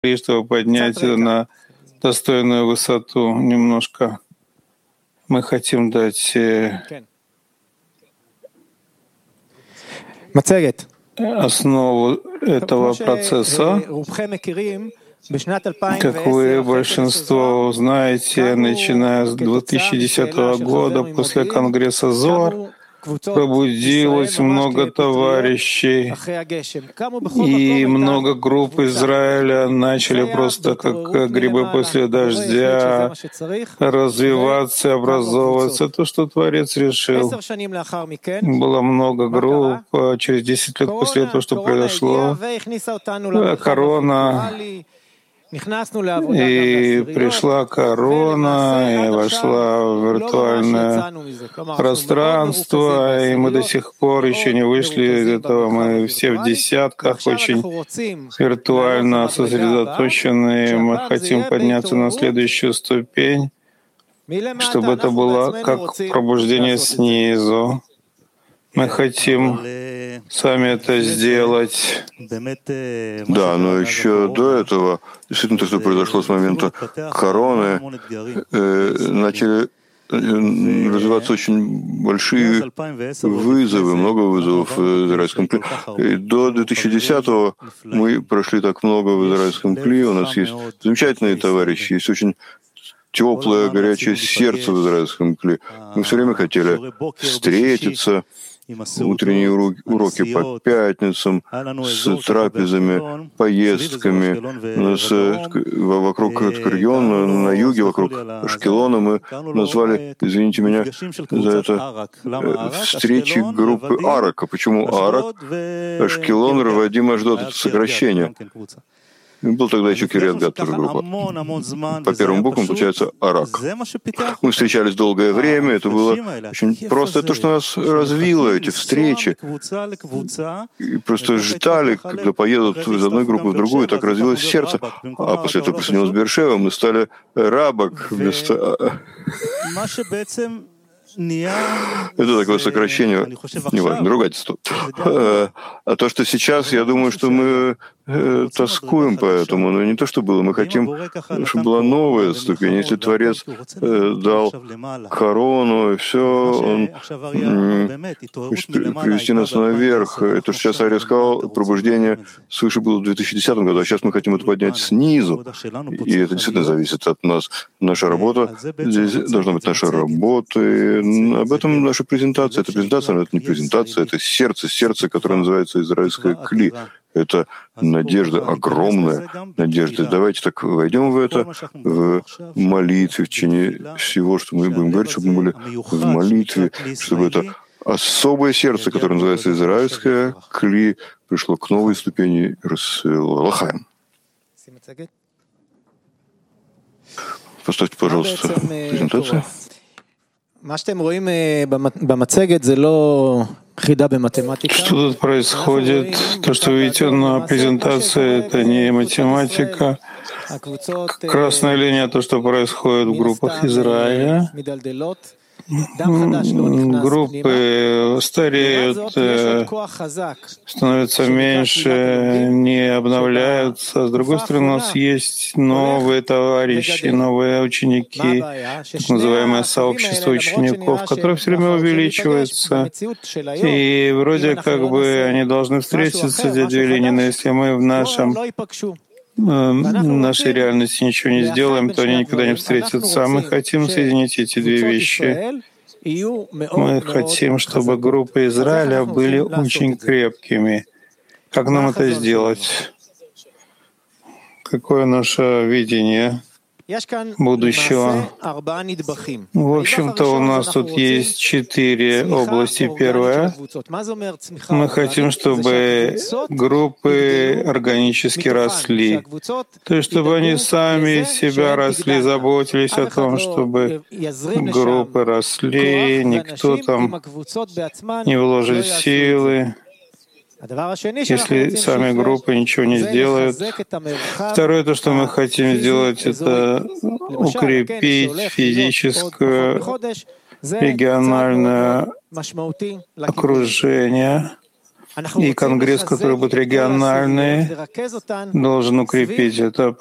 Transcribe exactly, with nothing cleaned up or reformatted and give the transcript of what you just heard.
и чтобы поднять это на достойную высоту немножко. Мы хотим дать основу этого процесса. Как вы большинство знаете, начиная с две тысячи десятого года, после Конгресса Зоар, пробудилось много товарищей, и много групп Израиля начали просто как грибы после дождя развиваться, образовываться. То, что Творец решил. Было много групп. Через десять лет после того, что произошло, корона, и пришла корона, и вошла в виртуальное пространство, и мы до сих пор еще не вышли из этого. Мы все в десятках, очень виртуально сосредоточены. Мы хотим подняться на следующую ступень, чтобы это было как пробуждение снизу. Мы хотим сами это сделать. Да, но еще до этого, действительно, то, что произошло с момента короны, э, начали развиваться очень большие вызовы, много вызовов в израильском кли. И до две тысячи десятого мы прошли так много в израильском кли. У нас есть замечательные товарищи, есть очень теплое, горячее сердце в израильском кли. Мы все время хотели встретиться, утренние уроки по пятницам, с трапезами, поездками. У нас вокруг Кирьона, на юге, вокруг Ашкелона мы назвали, извините меня за это, встречи группы Арака. Почему Арак? Ашкелон, Равадим, Ашдот — это сокращение. Был тогда еще Кириат-Гат, тоже группа. По первым буквам получается Арак. Мы встречались долгое время, это было очень просто. Это то, что нас развило, эти встречи. И просто ждали, когда поедут из одной группы в другую, и так развилось сердце. А после этого присоединилась Бершева, мы стали Рабак вместо... Это такое сокращение, неважно, ругательство. А то, что сейчас, я думаю, что мы э, тоскуем по этому, но не то, что было. Мы хотим, чтобы была новая ступень. Если Творец э, дал корону, и все, Он э, хочет привести нас наверх. Это, что сейчас Ария сказал, пробуждение свыше было в две тысячи десятом году, а сейчас мы хотим это поднять снизу. И это действительно зависит от нас. Наша работа, здесь должна быть наша работа. И об этом наша презентация. Это презентация, но это не презентация, это сердце, сердце, которое называется израильское кли. Это надежда, огромная надежда. Давайте так войдем в это, в молитве, в течение всего, что мы будем говорить, чтобы мы были в молитве, чтобы это особое сердце, которое называется израильское кли, пришло к новой ступени Лахаем. Поставьте, пожалуйста, презентацию. Что тут происходит? То, что вы видите на презентации, это не математика. Красная линия — то, что происходит в группах Израиля. Группы стареют, становятся меньше, не обновляются. С другой стороны, у нас есть новые товарищи, новые ученики, так называемое сообщество учеников, которое все время увеличивается. И вроде как бы они должны встретиться, дядя Ленин, если мы в нашем в нашей реальности ничего не сделаем, то они никогда не встретятся. А мы хотим соединить эти две вещи. Мы хотим, чтобы группы Израиля были очень крепкими. Как нам это сделать? Какое наше видение будущего? В общем-то, у нас тут есть четыре области. Первая — мы хотим, чтобы группы органически росли. То есть, чтобы они сами себя росли, заботились о том, чтобы группы росли, никто там не вложит силы, если сами группы ничего не сделают. Второе, то, что мы хотим сделать, это укрепить физическое региональное окружение, И Конгресс, который будет региональный, должен укрепить это.